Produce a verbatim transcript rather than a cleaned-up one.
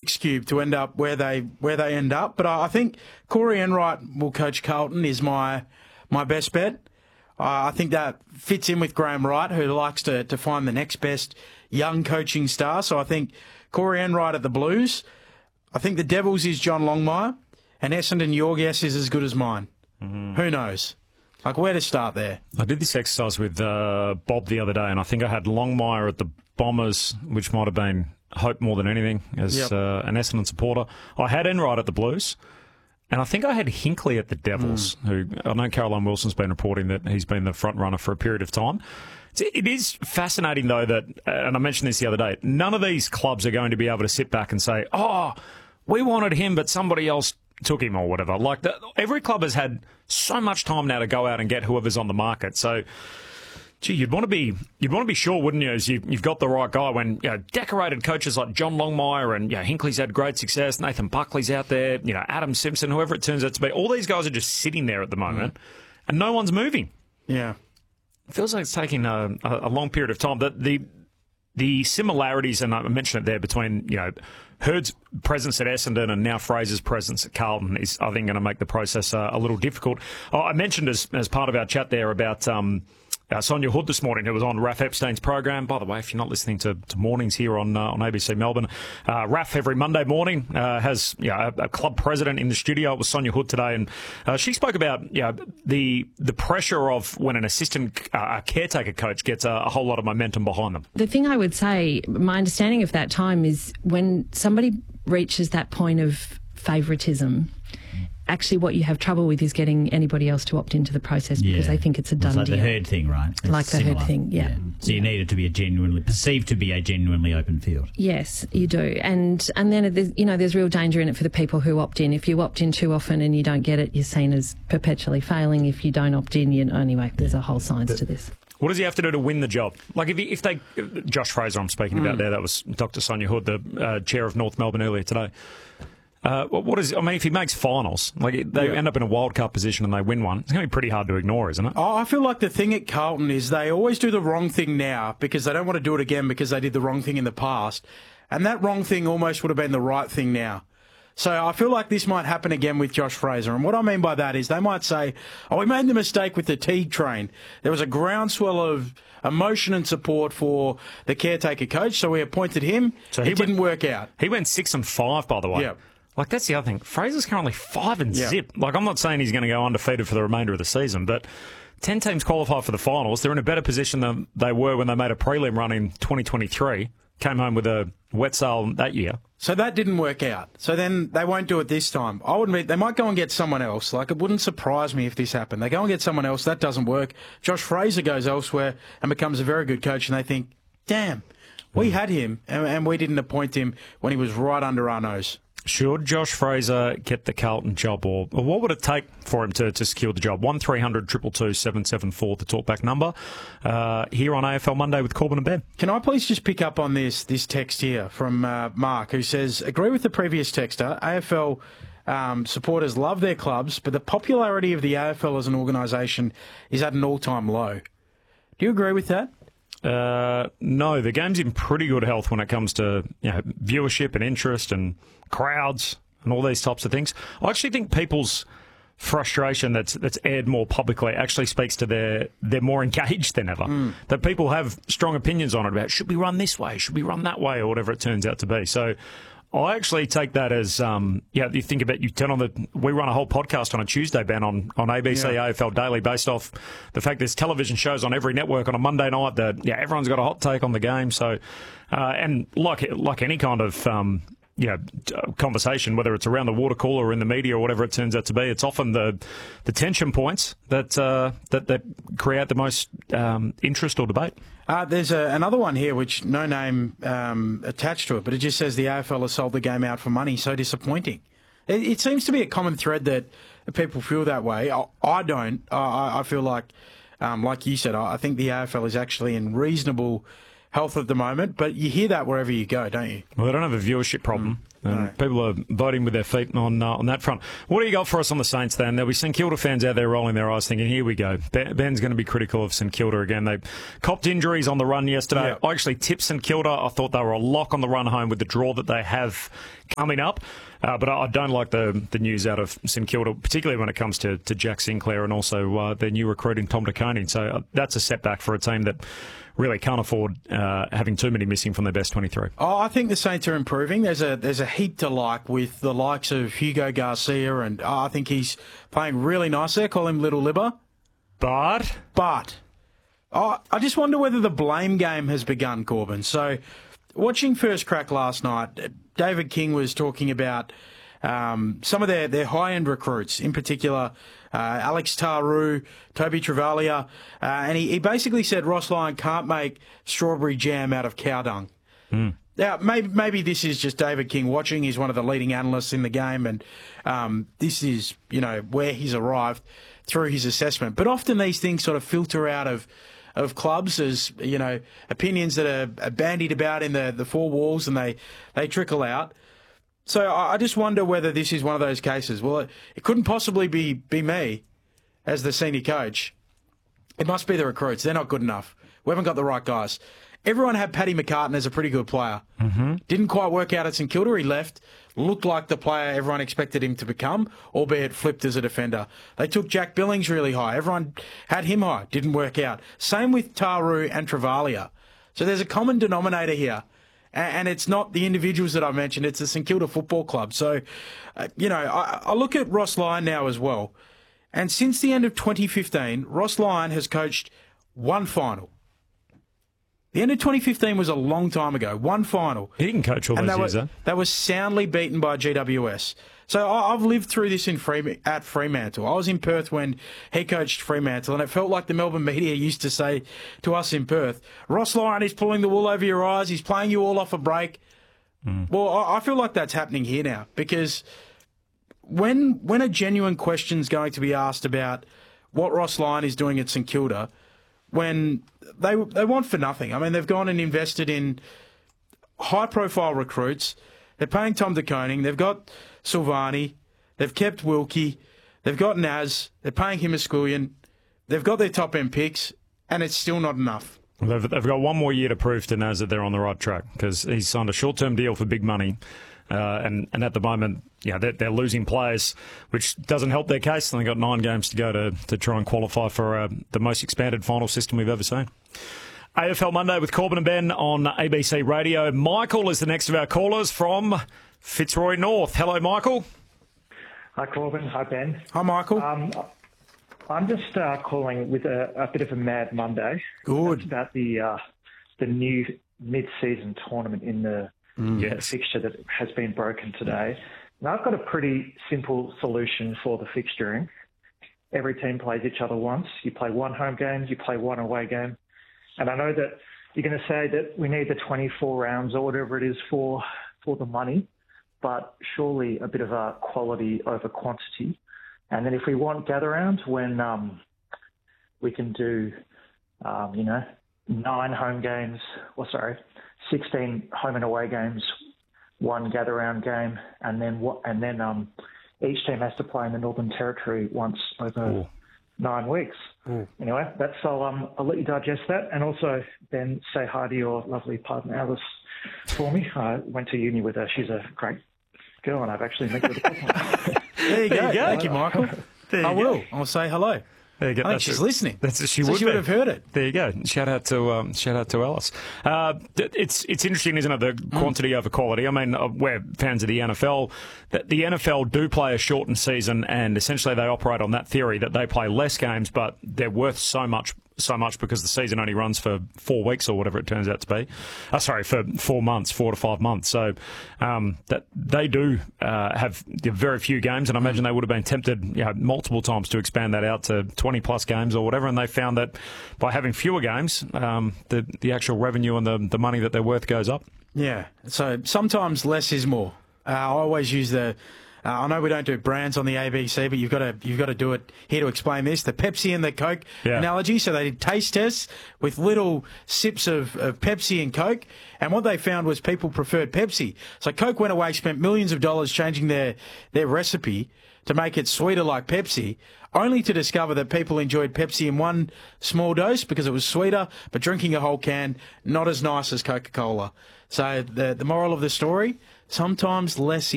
Cube to end up where they where they end up. But I, I think Corey Enright will coach Carlton is my my best bet. Uh, I think that fits in with Graham Wright, who likes to, to find the next best young coaching star. So I think Corey Enright at the Blues. I think the Devils is John Longmire, and Essendon, your guess is as good as mine. Mm-hmm. Who knows? Like, where to start there? I did this exercise with uh, Bob the other day, and I think I had Longmire at the Bombers, which might have been hope more than anything as yep. uh, an Essendon supporter. I had Enright at the Blues, and I think I had Hinkley at the Devils, mm. who I know Caroline Wilson's been reporting that he's been the front runner for a period of time. It is fascinating, though, that, and I mentioned this the other day, none of these clubs are going to be able to sit back and say, oh, we wanted him, but somebody else took him or whatever. Like, the, every club has had so much time now to go out and get whoever's on the market. So, gee, you'd want to be you'd want to be sure, wouldn't you, as you, you've got the right guy when, you know, decorated coaches like John Longmire and, you know, Hinkley's had great success, Nathan Buckley's out there, you know, Adam Simpson, whoever it turns out to be. All these guys are just sitting there at the moment, mm. and no one's moving. Yeah. It feels like it's taking a, a long period of time. The, the the similarities, and I mentioned it there, between, you know, Hurd's presence at Essendon and now Fraser's presence at Carlton is, I think, going to make the process uh, a little difficult. Oh, I mentioned as as part of our chat there about um, uh, Sonia Hood this morning, who was on Raf Epstein's program. By the way, if you're not listening to, to mornings here on uh, on A B C Melbourne, uh, Raf every Monday morning uh, has, you know, a, a club president in the studio. It was Sonia Hood today, and uh, she spoke about, you know, the the pressure of when an assistant uh, a caretaker coach gets a, a whole lot of momentum behind them. The thing I would say, my understanding of that time is when somebody reaches that point of favouritism, actually what you have trouble with is getting anybody else to opt into the process because yeah. they think it's a done it's like deal. Like the Herd thing, right? It's like the similar. Herd thing, yeah. yeah. So you yeah. need it to be a genuinely, perceived to be a genuinely open field. Yes, you do. And and then, there's, you know, there's real danger in it for the people who opt in. If you opt in too often and you don't get it, you're seen as perpetually failing. If you don't opt in, you anyway, there's a whole science to this. What does he have to do to win the job? Like, if he, if they... Josh Fraser, I'm speaking mm. about there. That was Doctor Sonia Hood, the uh, chair of North Melbourne earlier today. Uh, what is? I mean, if he makes finals, like they yeah. end up in a wild card position and they win one, it's going to be pretty hard to ignore, isn't it? Oh, I feel like the thing at Carlton is they always do the wrong thing now because they don't want to do it again because they did the wrong thing in the past. And that wrong thing almost would have been the right thing now. So I feel like this might happen again with Josh Fraser. And what I mean by that is they might say, oh, we made the mistake with the Teague train. There was a groundswell of emotion and support for the caretaker coach, so we appointed him. So he it went, didn't work out. He went six and five, by the way. Yeah. Like, that's the other thing. Fraser's currently five and yeah. zip. Like, I'm not saying he's going to go undefeated for the remainder of the season, but ten teams qualify for the finals. They're in a better position than they were when they made a prelim run in twenty twenty-three. Came home with a wet sail that year. So that didn't work out. So then they won't do it this time. I would admit they might go and get someone else. Like, it wouldn't surprise me if this happened. They go and get someone else. That doesn't work. Josh Fraser goes elsewhere and becomes a very good coach, and they think, damn, we had him and, and we didn't appoint him when he was right under our nose. Should Josh Fraser get the Carlton job, or, or what would it take for him to, to secure the job? one three hundred two two two seven seven four, the talkback number, uh, here on A F L Monday with Corbin and Ben. Can I please just pick up on this this text here from uh, Mark, who says, agree with the previous texter, A F L um, supporters love their clubs, but the popularity of the A F L as an organisation is at an all-time low. Do you agree with that? Uh, no, the game's in pretty good health when it comes to, you know, viewership and interest and crowds and all these types of things. I actually think people's frustration that's that's aired more publicly actually speaks to their they're more engaged than ever. Mm. That people have strong opinions on it about should we run this way, should we run that way, or whatever it turns out to be. So I actually take that as, um, yeah, you think about, you turn on the, we run a whole podcast on a Tuesday, Ben, on, on A B C yeah. A F L Daily, based off the fact there's television shows on every network on a Monday night that, yeah, everyone's got a hot take on the game. So, uh, and like, like any kind of, um, you know, conversation, whether it's around the water cooler or in the media or whatever it turns out to be, it's often the the tension points that uh, that, that create the most um, interest or debate. Uh, there's a, another one here which no name um, attached to it, but it just says the A F L has sold the game out for money. So disappointing. It, it seems to be a common thread that people feel that way. I, I don't. I, I feel like, um, like you said, I, I think the A F L is actually in reasonable health at the moment, but you hear that wherever you go, don't you? Well, they don't have a viewership problem. Mm, no. People are voting with their feet on uh, on that front. What do you got for us on the Saints then? There'll be St Kilda fans out there rolling their eyes thinking, here we go. Ben's going to be critical of St Kilda again. They copped injuries on the run yesterday. Yeah. I actually tipped St Kilda. I thought they were a lock on the run home with the draw that they have coming up. Uh, but I, I don't like the the news out of St Kilda, particularly when it comes to, to Jack Sinclair and also uh, their new recruit in Tom De Koning. So uh, that's a setback for a team that really can't afford uh, having too many missing from their best twenty-three. Oh, I think the Saints are improving. There's a there's a heap to like with the likes of Hugo Garcia, and oh, I think he's playing really nicely. I call him Little Libba. But? But oh, I just wonder whether the blame game has begun, Corbin. So watching First Crack last night, David King was talking about um, some of their, their high-end recruits, in particular uh, Alex Taru, Toby Travalia, uh, and he, he basically said Ross Lyon can't make strawberry jam out of cow dung. Mm. Now, maybe maybe this is just David King watching. He's one of the leading analysts in the game, and um, this is, you know, where he's arrived through his assessment. But often these things sort of filter out of of clubs as, you know, opinions that are, are bandied about in the, the four walls, and they, they trickle out. So I, I just wonder whether this is one of those cases. Well, it, it couldn't possibly be, be me as the senior coach. It must be the recruits. They're not good enough. We haven't got the right guys. Everyone had Paddy McCartan as a pretty good player. Mm-hmm. Didn't quite work out at St Kilda. He left. Looked like the player everyone expected him to become, albeit flipped as a defender. They took Jack Billings really high. Everyone had him high. Didn't work out. Same with Taru and Travalia. So there's a common denominator here. And it's not the individuals that I mentioned. It's the St Kilda Football Club. So, uh, you know, I, I look at Ross Lyon now as well. And since the end of twenty fifteen, Ross Lyon has coached one final. The end of twenty fifteen was a long time ago. One final. He didn't coach all and those they years, were, though. They were soundly beaten by G W S. So I, I've lived through this in Free, at Fremantle. I was in Perth when he coached Fremantle, and it felt like the Melbourne media used to say to us in Perth, Ross Lyon is pulling the wool over your eyes. He's playing you all off a break. Mm. Well, I, I feel like that's happening here now, because when when a genuine question's going to be asked about what Ross Lyon is doing at St Kilda, when they they want for nothing. I mean, they've gone and invested in high-profile recruits. They're paying Tom De Koning. They've got Silvani. They've kept Wilkie. They've got Naz. They're paying him a scullion. They've got their top-end picks, and it's still not enough. They've, they've got one more year to prove to Naz that they're on the right track, because he's signed a short-term deal for big money. Uh, and, and at the moment, yeah, they're, they're losing players, which doesn't help their case. And they've got nine games to go to, to try and qualify for uh, the most expanded final system we've ever seen. A F L Monday with Corbin and Ben on A B C Radio. Michael is the next of our callers from Fitzroy North. Hello, Michael. Hi, Corbin. Hi, Ben. Hi, Michael. Um, I'm just uh, calling with a, a bit of a mad Monday. Good. It's about the uh, the new mid-season tournament in the Mm. the Yes. fixture that has been broken today. Now, I've got a pretty simple solution for the fixturing. Every team plays each other once. You play one home game, you play one away game. And I know that you're going to say that we need the twenty-four rounds or whatever it is for, for the money, but surely a bit of a quality over quantity. And then if we want gather rounds, when um, we can do, um, you know, nine home games, or sorry, sixteen home and away games, one gather round game, and then what? And then um, each team has to play in the Northern Territory once over Ooh. nine weeks. Ooh. Anyway, that's I'll um, I'll let you digest that, and also then say hi to your lovely partner Alice for me. I went to uni with her. She's a great girl, and I've actually met her. With a there you go. There you go. Thank you, Michael. There you I go. will. I'll say hello. There you go. I think That's she's it. listening. That's she so would she be. would have heard it. There you go. Shout out to um, shout out to Alice. Uh, it's it's interesting, isn't it? The Mm. quantity over quality. I mean, uh, we're fans of the N F L. That the N F L do play a shortened season, and essentially they operate on that theory that they play less games, but they're worth so much. So much because the season only runs for four weeks or whatever it turns out to be. Uh, sorry, for four months, four to five months. So um, that they do uh, have very few games, and I imagine they would have been tempted, you know, multiple times to expand that out to twenty plus games or whatever. And they found that by having fewer games, um, the the actual revenue and the the money that they're worth goes up. Yeah. So sometimes less is more. Uh, I always use the. Uh, I know we don't do brands on the A B C, but you've got to you've got to do it here to explain this. The Pepsi and the Coke Yeah. analogy. So they did taste tests with little sips of, of Pepsi and Coke, and what they found was people preferred Pepsi. So Coke went away, spent millions of dollars changing their, their recipe to make it sweeter like Pepsi, only to discover that people enjoyed Pepsi in one small dose because it was sweeter, but drinking a whole can, not as nice as Coca-Cola. So the the moral of the story, sometimes less